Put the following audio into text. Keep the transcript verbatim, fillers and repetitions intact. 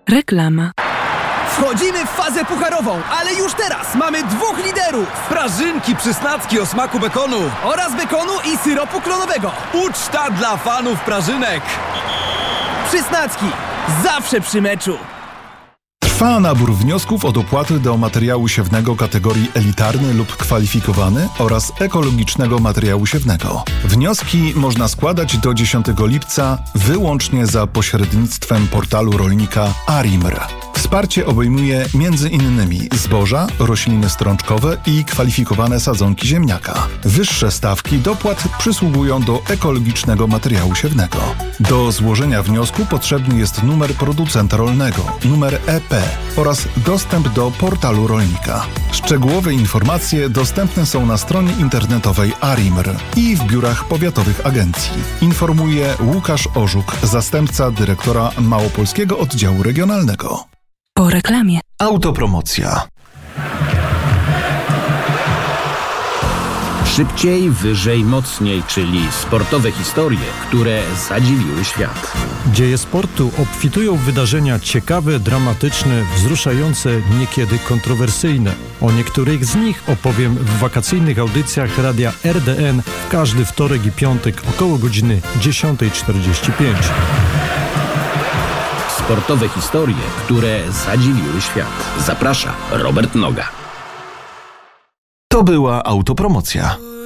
Reklama. Wchodzimy w fazę pucharową, ale już teraz mamy dwóch liderów! Prażynki przysnacki o smaku bekonu Oraz bekonu i syropu klonowego. Uczta dla fanów prażynek. Przysnacki. Zawsze przy meczu. Trwa nabór wniosków o dopłaty do materiału siewnego kategorii elitarny lub kwalifikowany oraz ekologicznego materiału siewnego. Wnioski można składać do dziesiątego lipca wyłącznie za pośrednictwem portalu rolnika Arimr. Wsparcie obejmuje między innymi zboża, rośliny strączkowe i kwalifikowane sadzonki ziemniaka. Wyższe stawki dopłat przysługują do ekologicznego materiału siewnego. Do złożenia wniosku potrzebny jest numer producenta rolnego, numer E P oraz dostęp do portalu rolnika. Szczegółowe informacje dostępne są na stronie internetowej Arimr i w biurach powiatowych agencji. Informuje Łukasz Orzuk, zastępca dyrektora Małopolskiego Oddziału Regionalnego. Po reklamie. Autopromocja. Szybciej, wyżej, mocniej, czyli sportowe historie, które zadziwiły świat. Dzieje sportu obfitują w wydarzenia ciekawe, dramatyczne, wzruszające, niekiedy kontrowersyjne. O niektórych z nich opowiem w wakacyjnych audycjach Radia R D N w każdy wtorek i piątek około godziny dziesiąta czterdzieści pięć. Sportowe historie, które zadziwiły świat. Zaprasza Robert Noga. To była autopromocja.